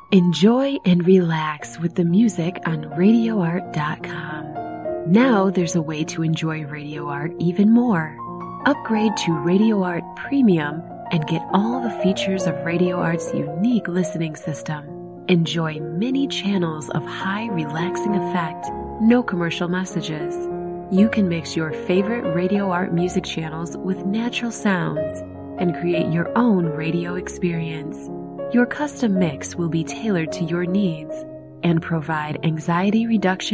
Enjoy and relax with the music on RadioArt.com. Now there's a way to enjoy Radio Art even more. Upgrade to Radio Art Premium and get all the features of Radio Art's unique listening system. Enjoy many channels of high relaxing effect, no commercial messages. You can mix your favorite Radio Art music channels with natural sounds and create your own radio experience. Your custom mix will be tailored to your needs and provide anxiety reduction